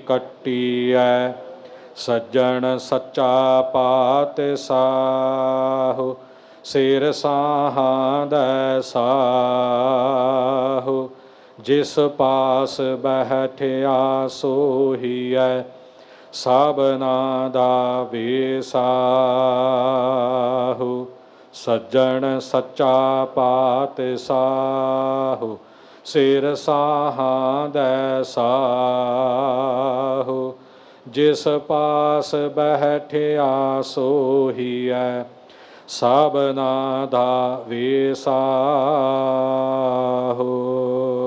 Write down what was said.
ਕੱਟੀਐ। ਸੱਜਣ ਸੱਚਾ ਪਾਤਿ ਸਾਹੁ, ਸਿਰ ਸਾਹਾਂ ਦੈ ਸਾਹੁ। ਜਿਸ ਪਾਸ ਬੈਠਿਆ ਸੋਹੀਐ, ਸਭਨਾ ਦਾ ਵਿਸਾਹੂ। ਸੱਜਣ ਸੱਚਾ ਪਾਤਿ ਸਾਹੁ, ਸਿਰ ਸਾਹਾਂ ਦੈ ਸਾਹੁ। ਜਿਸ ਪਾਸ ਬੈਠਿਆ ਸੋਹੀਐ, ਸਭਨਾ ਦਾ ਵਿਸਾਹੂ।